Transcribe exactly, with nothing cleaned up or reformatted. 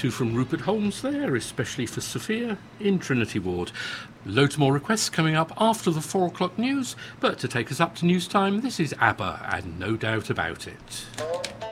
two from Rupert Holmes there, especially for Sophia in Trinity Ward. Loads more requests coming up after the four o'clock news, but to take us up to news time, this is ABBA and No Doubt About It.